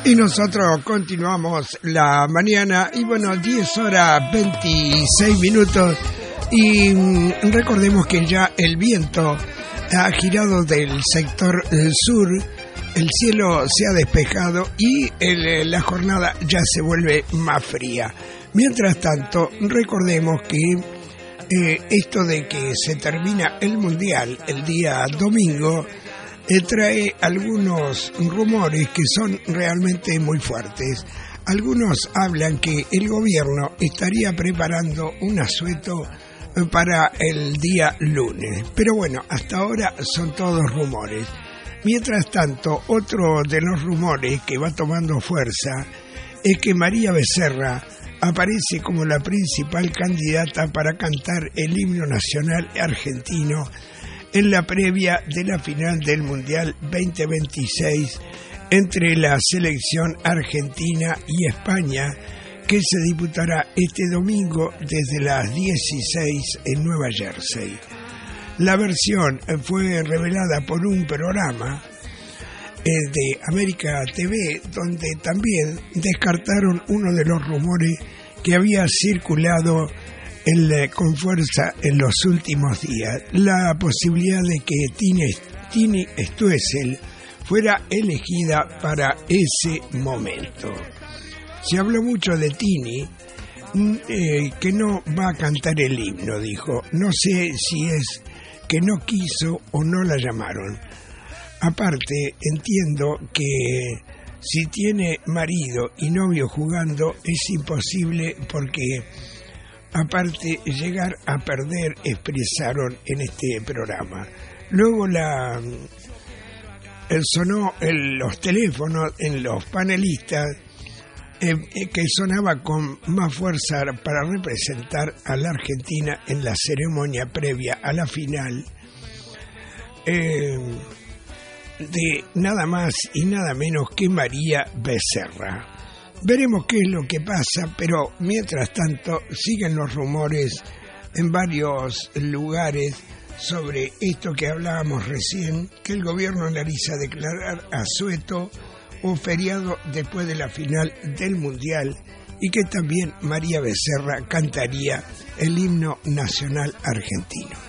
Y nosotros continuamos la mañana y bueno, 10:26 y recordemos que ya el viento ha girado del sector sur, el cielo se ha despejado y la jornada ya se vuelve más fría. Mientras tanto, recordemos que esto de que se termina el Mundial el día domingo trae algunos rumores que son realmente muy fuertes. Algunos hablan que el gobierno estaría preparando un asueto para el día lunes, pero bueno, hasta ahora son todos rumores. Mientras tanto, otro de los rumores que va tomando fuerza es que María Becerra aparece como la principal candidata para cantar el himno nacional argentino en la previa de la final del Mundial 2026 entre la selección argentina y España, que se disputará este domingo desde las 16 en Nueva Jersey. La versión fue revelada por un programa de América TV, donde también descartaron uno de los rumores que había circulado con fuerza en los últimos días, la posibilidad de que Tini Stoessel fuera elegida para ese momento. Se habló mucho de Tini, que no va a cantar el himno, dijo. No sé si es que no quiso o no la llamaron. Aparte, entiendo que si tiene marido y novio jugando es imposible porque aparte llegar a perder, expresaron en este programa. Luego sonó los teléfonos en los panelistas que sonaba con más fuerza para representar a la Argentina en la ceremonia previa a la final de nada más y nada menos que María Becerra. Veremos qué es lo que pasa, pero mientras tanto siguen los rumores en varios lugares sobre esto que hablábamos recién, que el gobierno analiza declarar asueto o feriado después de la final del Mundial y que también María Becerra cantaría el himno nacional argentino.